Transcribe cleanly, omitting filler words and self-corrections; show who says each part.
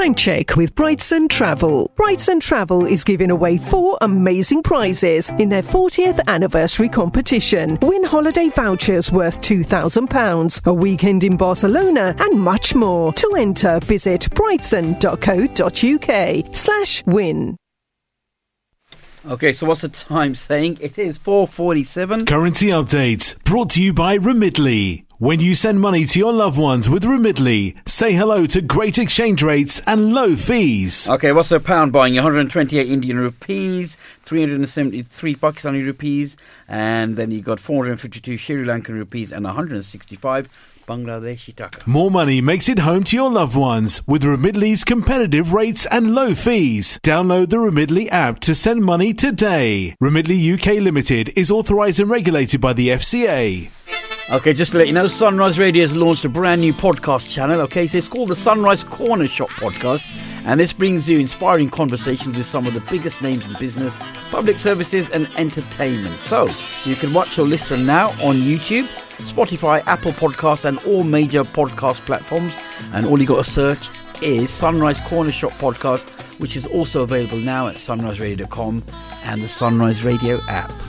Speaker 1: Account check with Brightson Travel. Brightson Travel is giving away 4 amazing prizes in their 40th anniversary competition. Win holiday vouchers worth £2,000, a weekend in Barcelona, and much more. To enter, visit brightson.co.uk/win.
Speaker 2: Okay, so what's the time saying? It is 4:47.
Speaker 3: Currency updates brought to you by Remitly. When you send money to your loved ones with Remitly, say hello to great exchange rates and low fees.
Speaker 2: Okay, what's the pound buying? 128 Indian rupees, 373 Pakistani rupees, and then you got 452 Sri Lankan rupees and 165 Bangladeshi taka.
Speaker 3: More money makes it home to your loved ones with Remitly's competitive rates and low fees. Download the Remitly app to send money today. Remitly UK Limited is authorised and regulated by the FCA.
Speaker 2: Okay, just to let you know, Sunrise Radio has launched a brand new podcast channel. Okay, so it's called the Sunrise Corner Shop Podcast, and this brings you inspiring conversations with some of the biggest names in business, public services and entertainment. So you can watch or listen now on YouTube, Spotify, Apple Podcasts and all major podcast platforms, and all you got to search is Sunrise Corner Shop Podcast, which is also available now at sunriseradio.com and the Sunrise Radio app.